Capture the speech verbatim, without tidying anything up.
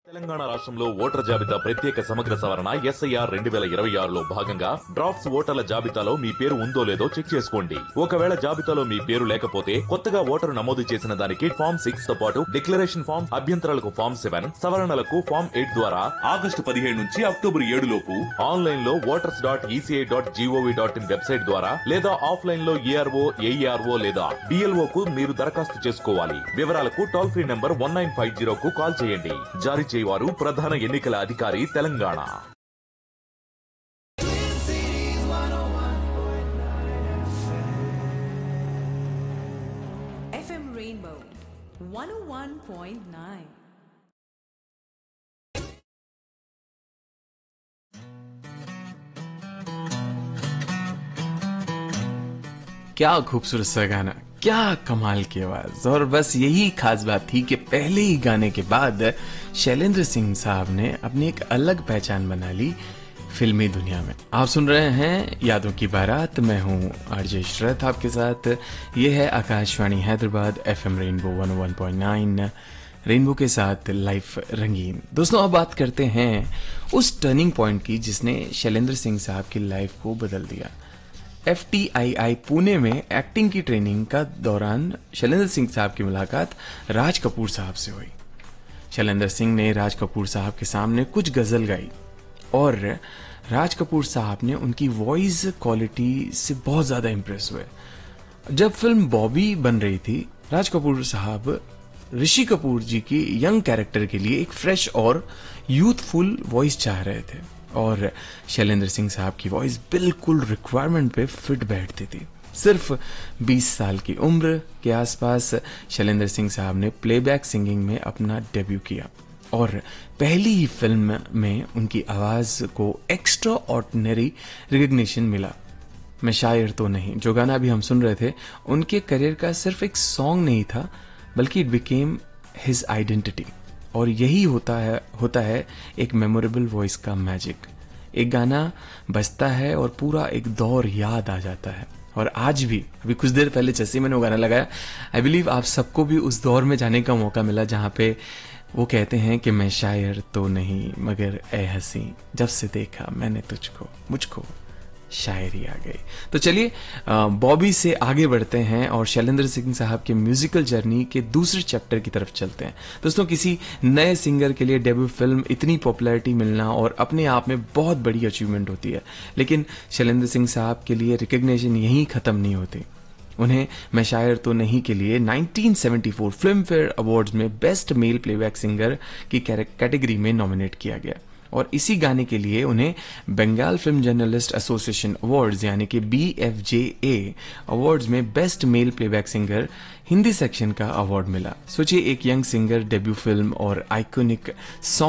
తెలంగాణ రాష్ట్రంలో ఓటర్ల జాబితా ప్రత్యేక సమగ్ర సవరణ ఎస్ఐఆర్ రెండు వేల ఇరవై ఆరులో భాగంగా డ్రాఫ్ట్స్ ఓటర్ల జాబితాలో మీ పేరు ఉందో లేదో చెక్ చేసుకోండి. ఒకవేళ జాబితాలో మీ పేరు లేకపోతే కొత్తగా ఓటరు నమోదు చేసిన దానికి ఫామ్ సిక్స్ తో పాటు డిక్లరేషన్ ఫామ్, అభ్యంతరాలకు ఫామ్ సెవెన్, సవరణలకు ఫామ్ ఎయిట్ ద్వారా ఆగస్టు పదిహేడు నుంచి అక్టోబర్ ఏడు లోపు ఆన్లైన్ లో voters dot ECI dot GOV dot in website ద్వారా లేదా ఆఫ్లైన్ లో ఏఆర్ఓ, ఏఈఆర్ఓ లేదా డిఎల్ఓ కు మీరు దరఖాస్తు చేసుకోవాలి. వివరాలకు toll free number one nine five zero కు కాల్ చేయండి. జారీ వారు ప్రధాన ఎన్నికల అధికారి తెలంగాణ. ఎఫ్ఎం రెయిన్బో వన్ ఓ వన్ పాయింట్ నైన్. क्या खूबसूरत सा गाना, क्या कमाल की आवाज। और बस यही खास बात थी कि पहले ही गाने के बाद शैलेंद्र सिंह साहब ने अपनी एक अलग पहचान बना ली फिल्मी दुनिया में। आप सुन रहे हैं यादों की बारात, मैं हूं आरजे शरत आपके साथ। ये है Akashvani Hyderabad FM rainbow one ओ वन पॉइंट नाइन, रेनबो के साथ लाइफ रंगीन। दोस्तों, अब बात करते हैं उस टर्निंग पॉइंट की जिसने शैलेंद्र सिंह साहब की लाइफ को बदल दिया। एफ टी आई आई पुणे में एक्टिंग की ट्रेनिंग का दौरान शैलेंद्र सिंह साहब की मुलाकात राज कपूर साहब से हुई। शैलेंद्र सिंह ने राज कपूर साहब के सामने कुछ गजल गाई और राज कपूर साहब ने उनकी वॉइस क्वालिटी से बहुत ज्यादा इंप्रेस हुए। जब फिल्म बॉबी बन रही थी, राज कपूर साहब ऋषि कपूर जी की यंग कैरेक्टर के लिए एक फ्रेश और यूथफुल वॉइस चाह रहे थे और शैलेंद्र सिंह साहब की वॉइस बिल्कुल रिक्वायरमेंट पे फिट बैठती थी। सिर्फ बीस साल की उम्र के आसपास शैलेंद्र सिंह साहब ने प्लेबैक सिंगिंग में अपना डेब्यू किया और पहली ही फिल्म में उनकी आवाज को एक्स्ट्रा ऑर्डिनरी रिकग्निशन मिला। मैं शायर तो नहीं, जो गाना अभी हम सुन रहे थे, उनके करियर का सिर्फ एक सॉन्ग नहीं था, बल्कि इट बिकेम हिज आइडेंटिटी। और यही होता है होता है एक मेमोरेबल वॉइस का मैजिक। एक गाना बजता है और पूरा एक दौर याद आ जाता है। और आज भी, अभी कुछ देर पहले जैसे मैंने वो गाना लगाया, आई बिलीव आप सबको भी उस दौर में जाने का मौका मिला जहां पे वो कहते हैं कि मैं शायर तो नहीं मगर ए हंसी, जब से देखा मैंने तुझको, मुझको शायरी आ गई। तो चलिए बॉबी से आगे बढ़ते हैं और शैलेंद्र सिंह साहब के म्यूजिकल जर्नी के दूसरे चैप्टर की तरफ चलते हैं। दोस्तों, किसी नए सिंगर के लिए डेब्यू फिल्म इतनी पॉपुलैरिटी मिलना और अपने आप में बहुत बड़ी अचीवमेंट होती है, लेकिन शैलेंद्र सिंह साहब के लिए रिकग्निशन यहीं खत्म नहीं होती। उन्हें मैं शायर तो नहीं के लिए nineteen seventy four film fair awards में बेस्ट मेल प्लेबैक सिंगर की कैटेगरी में नॉमिनेट किया गया और इसी गाने के लिए उन्हें Bengal film journalist association awards यानी कि बी एफ जे ए अवार्ड्स में best male playback singer Hindi section का अवार्ड मिला। सोचिए, एक यंग सिंगर, डेब्यू फिल्म और आइकॉनिक सॉन्ग